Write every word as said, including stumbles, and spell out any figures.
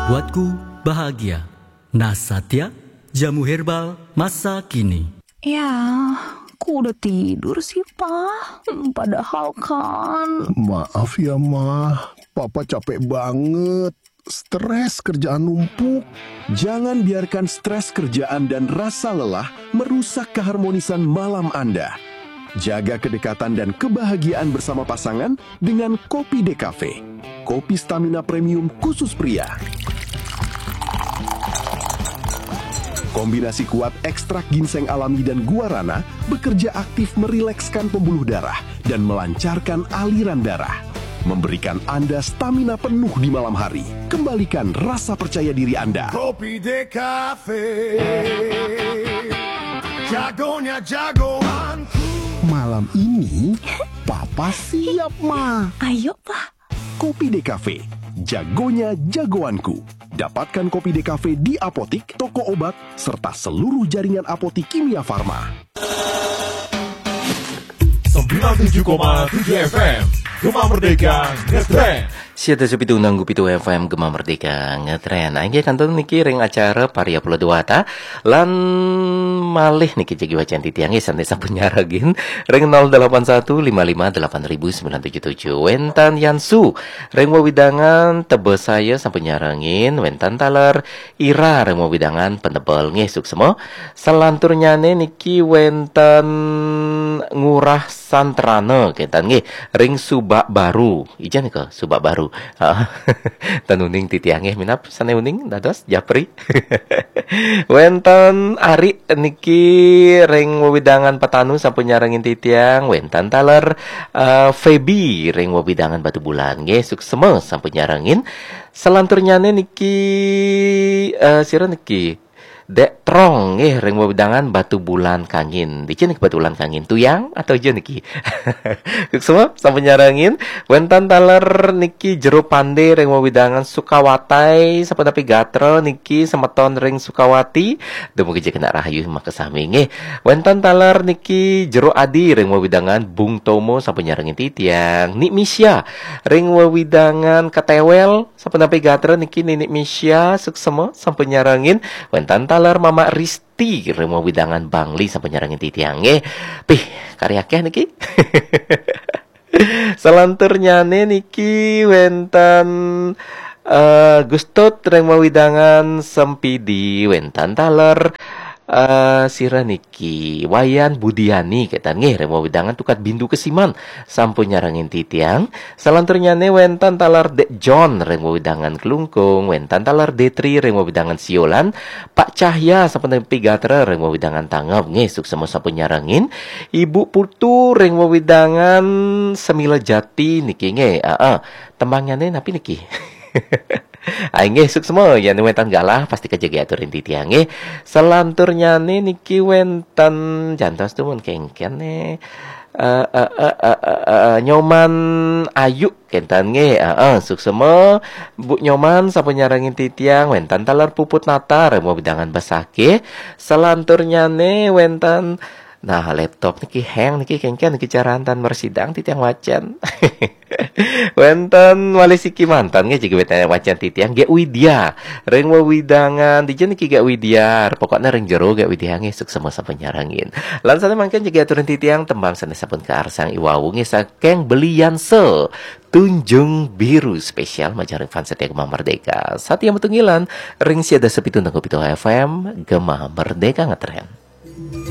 Buatku bahagia. Nasatya, jamu herbal masa kini. Ya, aku udah tidur sih, Pak. Padahal kan... Maaf ya, Ma. Papa capek banget. Stres kerjaan numpuk. Jangan biarkan stres kerjaan dan rasa lelah merusak keharmonisan malam Anda. Jaga kedekatan dan kebahagiaan bersama pasangan dengan Kopi Decafe. Kopi stamina premium khusus pria. Kombinasi kuat ekstrak ginseng alami dan guarana bekerja aktif merilekskan pembuluh darah dan melancarkan aliran darah. Memberikan Anda stamina penuh di malam hari. Kembalikan rasa percaya diri Anda. Kopi Decafe, jagonya jagoanku. Malam ini, Papa siap, Ma. Ayo, Pak. Kopi Decafe, jagonya jagoanku. Dapatkan Kopi Decafe di apotik, toko obat, serta seluruh jaringan apotik Kimia Farma. sembilan puluh tujuh koma tujuh F M, Gema Merdeka, ngetren. Siapa sepitu nanggu pitu F M Gema Merdeka ngetren. Aja kantor niki ring acara Paria Pulau Dewata lan malih niki jagi wacan titiangi santai sampun nyaragin ring nol delapan satu lima lima delapan ribu sembilan tujuh tujuh Wentan Yansu ring wawidangan tebe saya sampun nyarangin Wentan Taler Ira ring wawidangan penebel ngesuk semua selanturnya niki Wentan ngurah santrane ketan nggih ring Subak Baru ijan ke Subak Baru tanuning titiange minap sane uning dados Japri Wentan Ari niki ring wewidangan petanu sampun nyarangin titiang Wentan Taler uh, Feby ring wewidangan Batu Bulan nggih suksema sampun nyarangin selanturnya niki uh, sira niki Dek Trong nggih ring wewidangan Batu Bulan Kangin. Dicen Batu Bulan Kangin tuyang atau je niki. Semua sampun nyarangin Wentan Taler niki Jero Pande ring wewidangan Sukawatai sampun tapi gatra niki semeton ring Sukawati. Dumugi je kena rahayu maka sami nggih. Wentan Taler niki Jero Adi ring wewidangan Bung Tomo sampun nyarangin titiang. Nik Misya ring wewidangan Katewel sampun tapi gatra niki Ninik Misya suksema sampun nyarangin Wentan Taler Mama Risti remo widangan Bangli sampai nyarangin titiang nggih. Pih karya akeh niki. Selanturnya niki Wentan uh, Gustot remo widangan Sempidi Wentan Taler Uh, sira niki Wayan Budiani ketan nggih remo widangan tukat bindu kesiman sampun nyarangin titiang selanturnya ne Wentan Taler Dek John remo widangan Kelungkung Wentan Taler Detri remo widangan Siolan Pak Cahya sampun nepi gatra remo widangan Tanggap nggih suksema sampun nyarangin Ibu Putu remo widangan Semila Jati niki nggih heeh tembangnya ne napi niki Aing suk semua ya Wentan galah pasti kejagi aturin titiang nggih. Selanturnya nih niki Wentan jantos tuh mun kengken nih. Uh, uh, uh, uh, uh, uh, Nyoman Ayu kentan nggih heeh uh, suk semua Bu Nyoman sampun nyarangin titiang Wentan Taler Puput Nata remo bidangan Basake. Selanturnya nih Wentan nah laptop niki hang niki kengken niki carantan mersidang titiang wacan. Wentan wali siki mantan nggih jiga wetana wacan titiang ge Widya ring wewidangan dijen niki ge Widya pokoknya ring jero ge Widya nggih suksema sampun nyarangin lan sane mangken jiga aturan titiang tembang sanes sampun kaarsang iwau nggih saking Belianse Tunjung Biru spesial majaring fans setia Gema Merdeka Satya Metunggilan ring siada sepitu nanggo pitu F M Gema Merdeka ngetren.